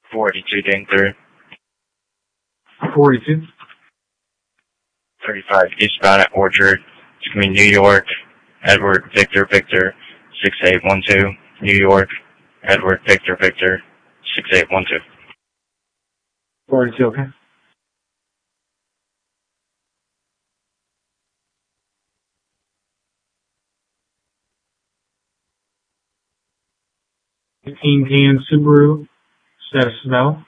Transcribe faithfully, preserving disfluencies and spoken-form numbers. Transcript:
forty-two ding through. forty-two. thirty-five eastbound at Orchard. It's going to be New York, Edward, Victor, Victor, six eight one two. New York, Edward, Victor, Victor, six eight one two. forty-two, okay. fifteen P M Subaru, status is valid.